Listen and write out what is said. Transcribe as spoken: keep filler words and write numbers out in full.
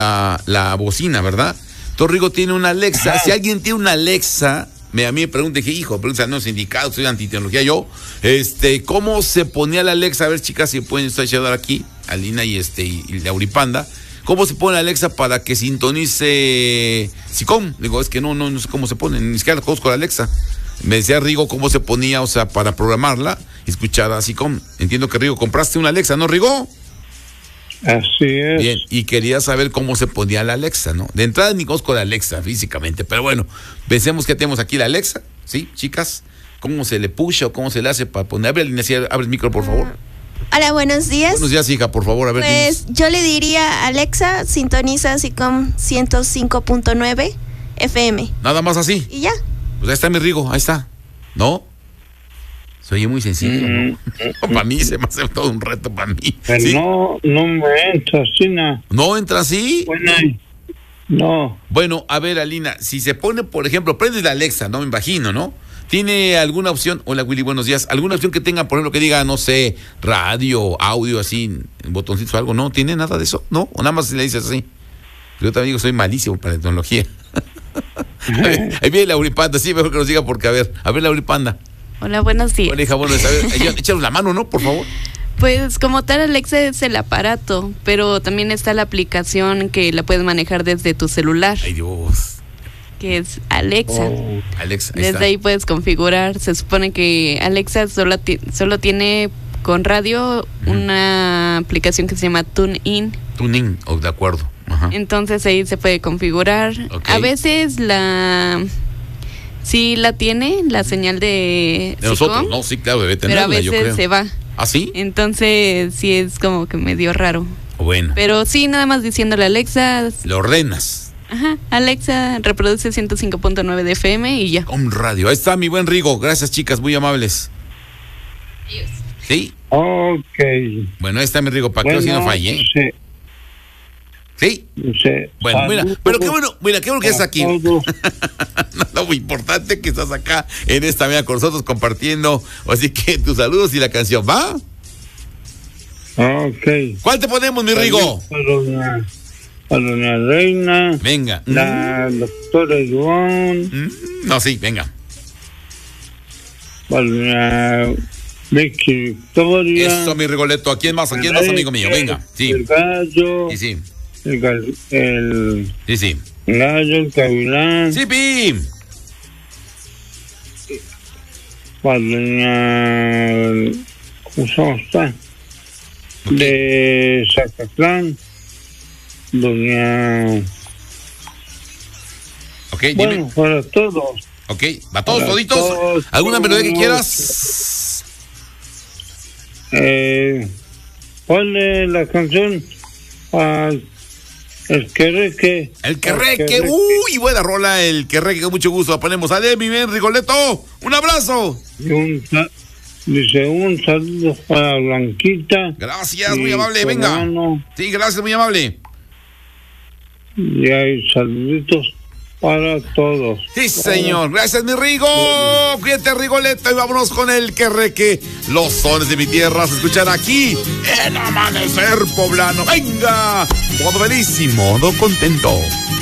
la, la bocina, ¿verdad? Entonces Rigo tiene una Alexa. Ajá. Si alguien tiene una Alexa, me, a mí me pregunta, dije, hijo, pregunta, no, sindicato, soy antitecnología yo. Este, ¿cómo se ponía la Alexa? A ver, chicas, si pueden estar ayudar aquí, Alina y este, y, y Lauripanda. ¿Cómo se pone la Alexa para que sintonice SICOM? Digo, es que no, no, no sé cómo se pone, ni siquiera conozco la Alexa. Me decía Rigo cómo se ponía, o sea, para programarla y escuchar a SICOM. Entiendo que, Rigo, compraste una Alexa, ¿no, Rigo? Así es. Bien, y quería saber cómo se ponía la Alexa, ¿no? De entrada ni conozco la Alexa físicamente, pero bueno, pensemos que tenemos aquí la Alexa, ¿sí, chicas? ¿Cómo se le pucha o cómo se le hace para poner? Abre, abre el micro, por favor. Hola, buenos días. Buenos días, hija, por favor, a ver. Pues dinos. Yo le diría, Alexa, sintoniza SICOM ciento cinco punto nueve F M. Nada más así. Y ya. Pues ahí está mi Rigo, ahí está. ¿No? Se oye muy sencillo, ¿no? Mm, para mí se me hace todo un reto para mí. Pero ¿sí? no, no me entra así, ¿no? ¿No entra así? Bueno, no. Bueno, a ver, Alina, si se pone, por ejemplo, prendes la Alexa, no me imagino, ¿no? ¿Tiene alguna opción? Hola, Willy, buenos días. ¿Alguna opción que tenga, por ejemplo, que diga, no sé, radio, audio, así, botoncitos o algo? ¿No? ¿Tiene nada de eso? ¿No? ¿O nada más le dices así? Yo también digo, soy malísimo para la tecnología. Ver, ahí viene Lauripanda, sí, mejor que nos diga porque, a ver, a ver, Lauripanda. Hola, buenos días. Hola, hija, bueno, a ver, échanos la mano, ¿no? Por favor. Pues como tal, Alexa es el aparato, pero también está la aplicación que la puedes manejar desde tu celular. Ay, Dios. Que es Alexa. Oh, Alexa, ahí Desde está. ahí puedes configurar. Se supone que Alexa solo, ti, solo tiene con radio uh-huh. una aplicación que se llama TuneIn. TuneIn, oh, de acuerdo. Ajá. Entonces ahí se puede configurar. Okay. A veces la... sí la tiene, la señal de... De nosotros, no, sí, claro, debe tenerla, pero a veces yo creo. se va. ¿Ah, sí? Entonces sí es como que medio raro. Bueno. Pero sí, nada más diciéndole a Alexa... lo ordenas. Ajá, Alexa, reproduce ciento cinco punto nueve de F M y ya. Con radio. Ahí está mi buen Rigo. Gracias, chicas, muy amables. Adiós. ¿Sí? Ok. Bueno, ahí está mi Rigo, para bueno, que no si no falle. Sí. ¿Sí? Sí. Bueno, Saludos. mira, pero qué bueno, mira, qué bueno que estás aquí. No, lo muy importante que estás acá en esta mañana con nosotros compartiendo. Así que tus saludos y la canción, ¿va? Ok. ¿Cuál te ponemos, mi Rigo? Para para la reina. Venga. La mm. doctora Ivonne. Mm. No, sí, venga. Para la Vicky Victoria. Eso, mi Rigoletto. ¿A quién más? ¿A quién más, amigo mío? Venga. Sí. El gallo. Sí, sí. El gallo. El sí, sí. gallo, el gavilán. Sí, Pim. Para la... ¿Cómo se llama? Okay. De Zacatlán. Doña... Ok, bueno, dime. para todos. Ok, ¿va todos, para toditos? Todos, ¿Alguna todos, melodía que quieras? Eh, ponle la canción uh, El Querreque. El Querreque, uy, buena rola, el Querreque, con mucho gusto. La ponemos. Adiós, mi bien, Rigoletto. Un abrazo. Y un, dice un saludo para Blanquita. Gracias, muy amable, venga. Hermano. Sí, gracias, muy amable. Y hay saluditos para todos. Sí, señor. Gracias, mi Rigo. Cuídate, Rigoletto. Y vámonos con el Querreque. Los sones de mi tierra se escuchan aquí en Amanecer Poblano. Venga. Todo feliz y modo contento.